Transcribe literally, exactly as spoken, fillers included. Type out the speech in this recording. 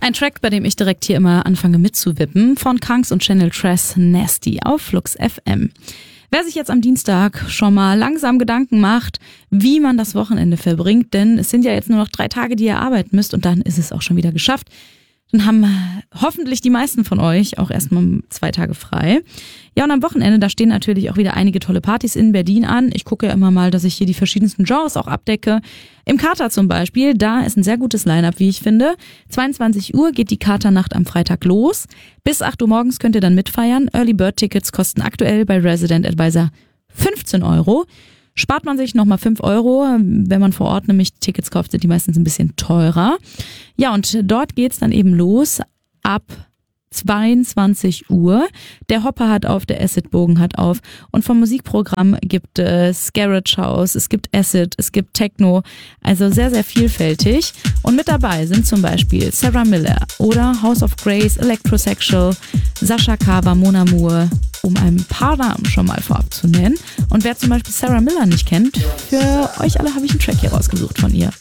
ein Track, bei dem ich direkt hier immer anfange mitzuwippen, von Kunks und Channel Tres Nasty auf Flux F M. Wer sich jetzt am Dienstag schon mal langsam Gedanken macht, wie man das Wochenende verbringt, denn es sind ja jetzt nur noch drei Tage, die ihr arbeiten müsst und dann ist es auch schon wieder geschafft, dann haben hoffentlich die meisten von euch auch erstmal zwei Tage frei. Ja, und am Wochenende, da stehen natürlich auch wieder einige tolle Partys in Berlin an. Ich gucke ja immer mal, dass ich hier die verschiedensten Genres auch abdecke. Im Kater zum Beispiel, da ist ein sehr gutes Line-Up, wie ich finde. zweiundzwanzig Uhr geht die Katernacht am Freitag los. Bis acht Uhr morgens könnt ihr dann mitfeiern. Early Bird Tickets kosten aktuell bei Resident Advisor fünfzehn Euro. Spart man sich nochmal fünf Euro, wenn man vor Ort nämlich Tickets kauft, sind die meistens ein bisschen teurer. Ja, und dort geht's dann eben los ab zweiundzwanzig Uhr. Der Hopper hat auf, der Acid-Bogen hat auf. Und vom Musikprogramm gibt es Garage House, es gibt Acid, es gibt Techno. Also sehr, sehr vielfältig. Und mit dabei sind zum Beispiel Sarah Miller oder House of Grace, Electrosexual, Sascha Kava, Mon Amour, um ein paar Namen schon mal vorab zu nennen. Und wer zum Beispiel Sarah Miller nicht kennt, für euch alle habe ich einen Track hier rausgesucht von ihr.